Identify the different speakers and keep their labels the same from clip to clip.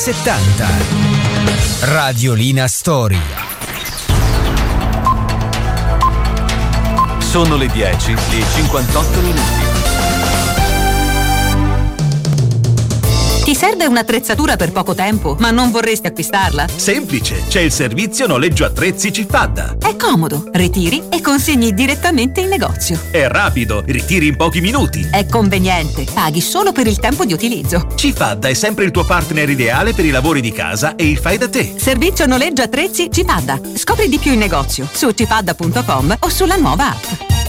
Speaker 1: 70. Radiolina Storia.
Speaker 2: Sono le 10:58.
Speaker 3: Ti serve un'attrezzatura per poco tempo, ma non vorresti acquistarla?
Speaker 2: Semplice, c'è il servizio noleggio attrezzi Cifadda.
Speaker 3: È comodo, ritiri e consegni direttamente in negozio.
Speaker 2: È rapido, ritiri in pochi minuti.
Speaker 3: È conveniente, paghi solo per il tempo di utilizzo.
Speaker 2: Cifadda è sempre il tuo partner ideale per i lavori di casa e il fai da te.
Speaker 3: Servizio noleggio attrezzi Cifadda. Scopri di più in negozio su cifadda.com o sulla nuova app.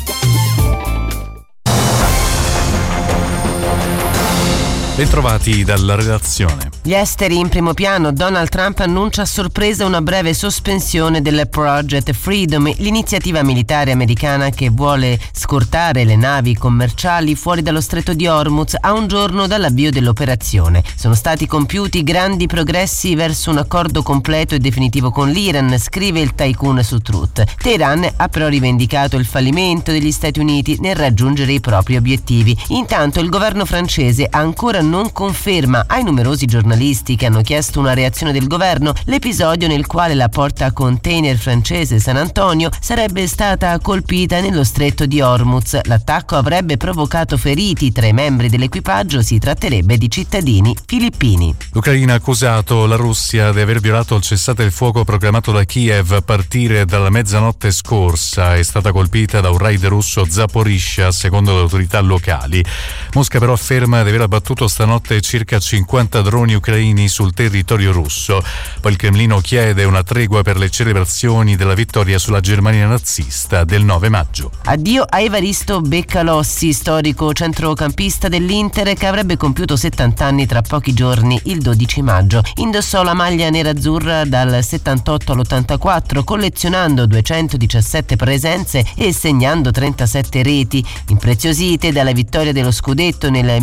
Speaker 4: Bentrovati dalla redazione.
Speaker 5: Gli esteri in primo piano. Donald Trump annuncia a sorpresa una breve sospensione del Project Freedom, l'iniziativa militare americana che vuole scortare le navi commerciali fuori dallo stretto di Hormuz a un giorno dall'avvio dell'operazione. Sono stati compiuti grandi progressi verso un accordo completo e definitivo con l'Iran, scrive il tycoon su Truth. Teheran ha però rivendicato il fallimento degli Stati Uniti nel raggiungere i propri obiettivi. Intanto il governo francese ancora non conferma ai numerosi giornalisti che hanno chiesto una reazione del governo l'episodio nel quale la porta container francese San Antonio sarebbe stata colpita nello stretto di Hormuz. L'attacco avrebbe provocato feriti tra i membri dell'equipaggio, si tratterebbe di cittadini filippini.
Speaker 4: L'Ucraina ha accusato la Russia di aver violato il cessate il fuoco proclamato da Kiev a partire dalla mezzanotte scorsa. È stata colpita da un raid russo Zaporizhzhia, secondo le autorità locali. Mosca però afferma di aver abbattuto stanotte circa 50 droni ucraini sul territorio russo. Poi il Cremlino chiede una tregua per le celebrazioni della vittoria sulla Germania nazista del 9 maggio.
Speaker 5: Addio a Evaristo Beccalossi, storico centrocampista dell'Inter che avrebbe compiuto 70 anni tra pochi giorni, il 12 maggio. Indossò la maglia nerazzurra dal 78 all'84, collezionando 217 presenze e segnando 37 reti, impreziosite dalla vittoria dello scudetto nel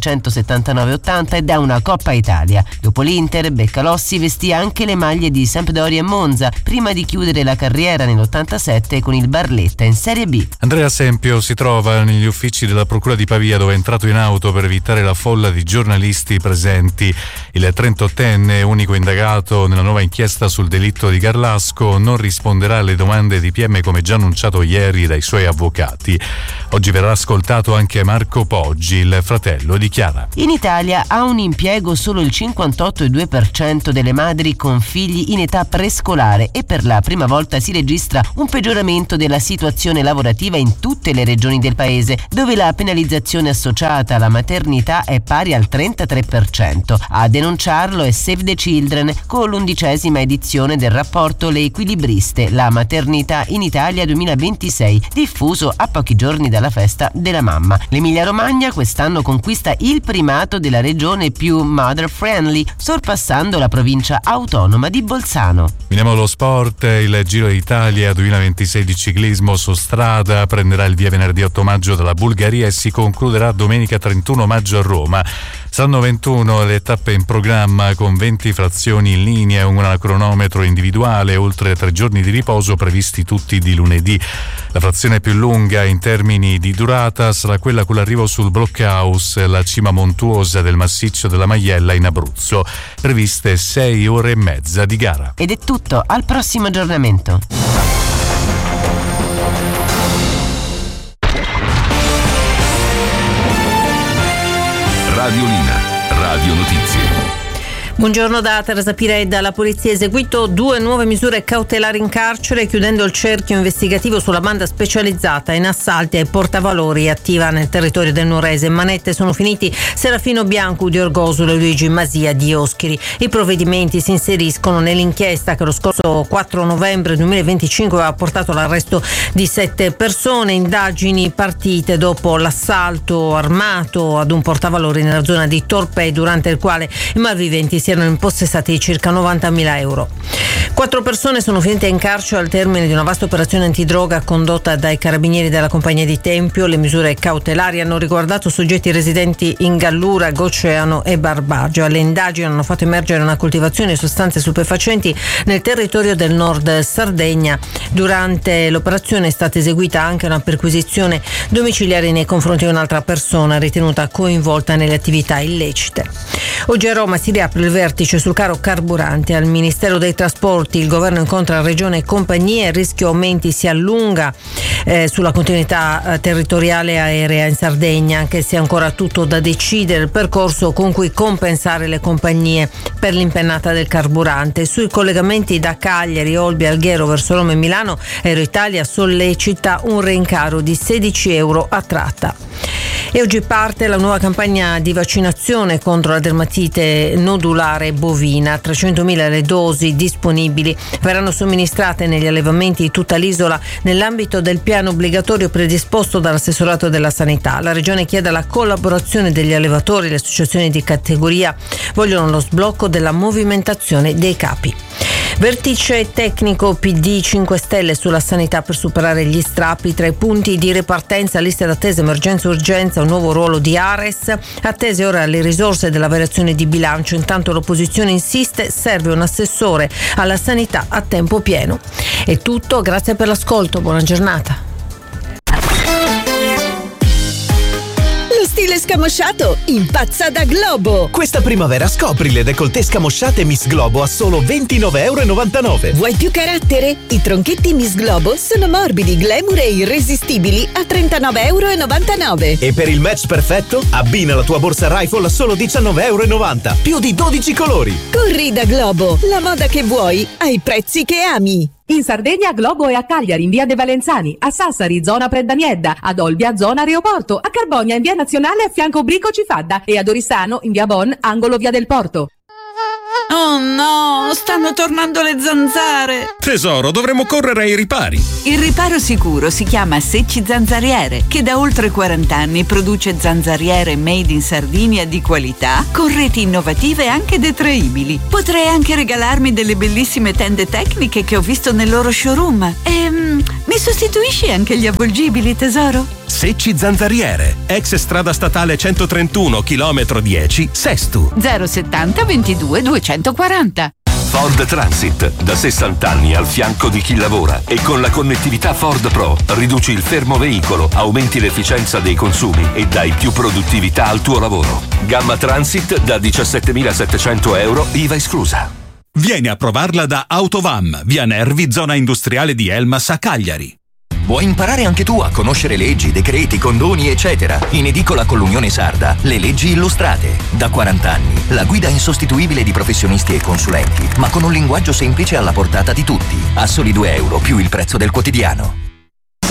Speaker 5: 1979-80 e da una Coppa Italia. Dopo l'Inter, Beccalossi vestì anche le maglie di Sampdoria e Monza, prima di chiudere la carriera nell'87 con il Barletta in Serie B.
Speaker 4: Andrea Sempio si trova negli uffici della Procura di Pavia, dove è entrato in auto per evitare la folla di giornalisti presenti. Il 38enne, unico indagato nella nuova inchiesta sul delitto di Garlasco, non risponderà alle domande di PM come già annunciato ieri dai suoi avvocati. Oggi verrà ascoltato anche Marco Poggi, il fratello di Chiara.
Speaker 5: In Italia ha un impiego solo il 58,2% delle madri con figli in età prescolare e per la prima volta si registra un peggioramento della situazione lavorativa in tutte le regioni del paese, dove la penalizzazione associata alla maternità è pari al 33%. A denunciarlo è Save the Children con l'11ª edizione del rapporto Le Equilibriste, la maternità in Italia 2026, diffuso a pochi giorni dalla festa della mamma. L'Emilia-Romagna quest'anno conquista il primato della regione più mother friendly, sorpassando la provincia autonoma di Bolzano.
Speaker 4: Finiamo lo sport. Il Giro d'Italia 2026 di ciclismo su strada prenderà il via venerdì 8 maggio dalla Bulgaria e si concluderà domenica 31 maggio a Roma. Saranno 21 le tappe in programma, con 20 frazioni in linea, un cronometro individuale, oltre 3 giorni di riposo previsti tutti di lunedì. La frazione più lunga in termini di durata sarà quella con l'arrivo sul Blockhaus, la cima montuosa del massiccio della Maiella in Abruzzo. Previste 6 ore e mezza di gara.
Speaker 5: Ed è tutto, al prossimo aggiornamento.
Speaker 2: Radiolina, Radio Notizie.
Speaker 6: Buongiorno da Teresa Piredda. La polizia ha eseguito 2 nuove misure cautelari in carcere, chiudendo il cerchio investigativo sulla banda specializzata in assalti ai portavalori attiva nel territorio del Nuorese. In manette sono finiti Serafino Bianco di Orgosolo e Luigi Masia di Oschiri. I provvedimenti si inseriscono nell'inchiesta che lo scorso 4 novembre 2025 aveva portato all'arresto di 7 persone. Indagini partite dopo l'assalto armato ad un portavalori nella zona di Torpè, durante il quale i malviventi si erano impossessati di circa 90.000 euro. 4 persone sono finite in carcere al termine di una vasta operazione antidroga condotta dai carabinieri della Compagnia di Tempio. Le misure cautelari hanno riguardato soggetti residenti in Gallura, Goceano e Barbagia. Le indagini hanno fatto emergere una coltivazione di sostanze stupefacenti nel territorio del nord Sardegna. Durante l'operazione è stata eseguita anche una perquisizione domiciliare nei confronti di un'altra persona ritenuta coinvolta nelle attività illecite. Oggi a Roma si riapre il vertice sul caro carburante. Al Ministero dei Trasporti il governo incontra Regione e compagnie, il rischio aumenti si allunga sulla continuità territoriale aerea in Sardegna, anche se è ancora tutto da decidere il percorso con cui compensare le compagnie per l'impennata del carburante. Sui collegamenti da Cagliari, Olbia, Alghero verso Roma e Milano, Aeroitalia sollecita un rincaro di 16 euro a tratta. E oggi parte la nuova campagna di vaccinazione contro la dermatite nodulare bovina. 300.000 le dosi disponibili verranno somministrate negli allevamenti di tutta l'isola nell'ambito del piano obbligatorio predisposto dall'assessorato della sanità. La regione chiede la collaborazione degli allevatori, le associazioni di categoria vogliono lo sblocco della movimentazione dei capi. Vertice tecnico PD 5 Stelle sulla sanità per superare gli strappi. Tra i punti di ripartenza, liste d'attesa, emergenza urgenza, un nuovo ruolo di Ares, attese ora le risorse della variazione di bilancio. Intanto l'opposizione insiste, serve un assessore alla sanità a tempo pieno. È tutto, grazie per l'ascolto, buona giornata.
Speaker 7: Stile scamosciato impazza da Globo.
Speaker 8: Questa primavera scopri le décolleté scamosciate Miss Globo a solo €29,99.
Speaker 7: Vuoi più carattere? I tronchetti Miss Globo sono morbidi, glamour e irresistibili a €39,99.
Speaker 8: E per il match perfetto abbina la tua borsa Rifle a solo €19,90. Più di 12 colori.
Speaker 7: Corri da Globo, la moda che vuoi ai prezzi che ami.
Speaker 9: In Sardegna a Globo e a Cagliari in via De Valenzani, a Sassari zona Preddaniedda, ad Olbia zona Aeroporto, a Carbonia in via Nazionale a fianco Brico Cifadda e ad Oristano in via Bon angolo via del Porto.
Speaker 10: Oh no, stanno tornando le zanzare.
Speaker 2: Tesoro, dovremmo correre ai ripari.
Speaker 10: Il riparo sicuro si chiama Secci Zanzariere, che da oltre 40 anni produce zanzariere made in Sardinia di qualità, con reti innovative e anche detraibili. Potrei anche regalarmi delle bellissime tende tecniche che ho visto nel loro showroom. Mi sostituisci anche gli avvolgibili, tesoro?
Speaker 2: Secci Zanzariere, ex strada statale 131, chilometro 10, Sestu.
Speaker 10: 070 22 240.
Speaker 11: Ford Transit, da 60 anni al fianco di chi lavora, e con la connettività Ford Pro riduci il fermo veicolo, aumenti l'efficienza dei consumi e dai più produttività al tuo lavoro. Gamma Transit da €17.700, IVA esclusa.
Speaker 2: Vieni a provarla da Autovam, via Nervi, zona industriale di Elmas a Cagliari.
Speaker 12: Vuoi imparare anche tu a conoscere leggi, decreti, condoni, eccetera? In edicola con l'Unione Sarda, le leggi illustrate. Da 40 anni, la guida insostituibile di professionisti e consulenti, ma con un linguaggio semplice alla portata di tutti. A soli €2 più il prezzo del quotidiano.